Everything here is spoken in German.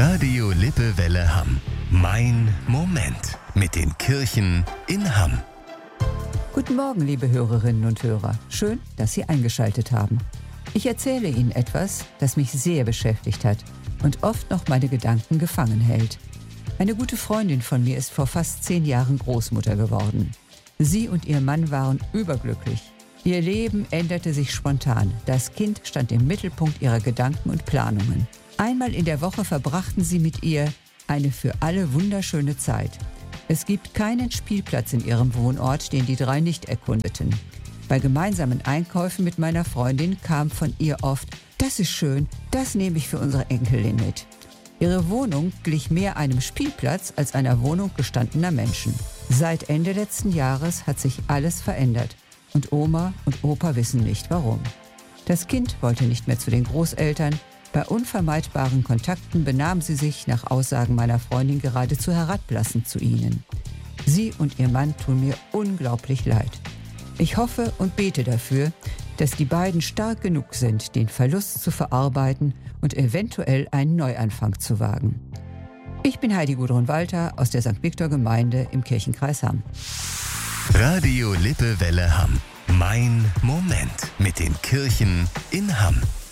Radio Lippewelle Hamm. Mein Moment mit den Kirchen in Hamm. Guten Morgen, liebe Hörerinnen und Hörer. Schön, dass Sie eingeschaltet haben. Ich erzähle Ihnen etwas, das mich sehr beschäftigt hat und oft noch meine Gedanken gefangen hält. Eine gute Freundin von mir ist vor fast 10 Jahren Großmutter geworden. Sie und ihr Mann waren überglücklich. Ihr Leben änderte sich spontan. Das Kind stand im Mittelpunkt ihrer Gedanken und Planungen. Einmal in der Woche verbrachten sie mit ihr eine für alle wunderschöne Zeit. Es gibt keinen Spielplatz in ihrem Wohnort, den die drei nicht erkundeten. Bei gemeinsamen Einkäufen mit meiner Freundin kam von ihr oft: „Das ist schön, das nehme ich für unsere Enkelin mit." Ihre Wohnung glich mehr einem Spielplatz als einer Wohnung gestandener Menschen. Seit Ende letzten Jahres hat sich alles verändert und Oma und Opa wissen nicht warum. Das Kind wollte nicht mehr zu den Großeltern. Bei unvermeidbaren Kontakten benahm sie sich nach Aussagen meiner Freundin geradezu herablassend zu ihnen. Sie und ihr Mann tun mir unglaublich leid. Ich hoffe und bete dafür, dass die beiden stark genug sind, den Verlust zu verarbeiten und eventuell einen Neuanfang zu wagen. Ich bin Heidi Gudrun Walter aus der St. Viktor Gemeinde im Kirchenkreis Hamm. Radio Lippewelle Hamm. Mein Moment mit den Kirchen in Hamm.